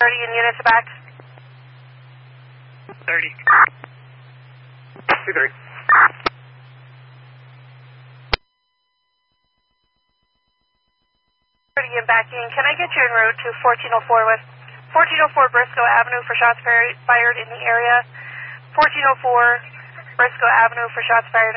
30 in units back. 30. 230. 30 in backing. Can I get you en route to 1404 West, 1404 Briscoe Avenue for shots fired in the area? 1404 Briscoe Avenue for shots fired.